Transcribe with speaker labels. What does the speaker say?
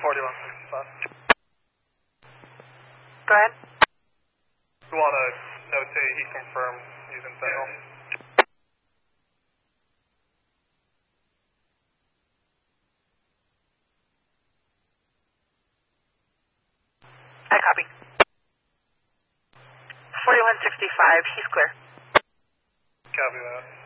Speaker 1: 4165.
Speaker 2: Go ahead.
Speaker 1: We want to notate he confirmed using fentanyl.
Speaker 2: I copy. 4165, he's clear.
Speaker 1: Copy that.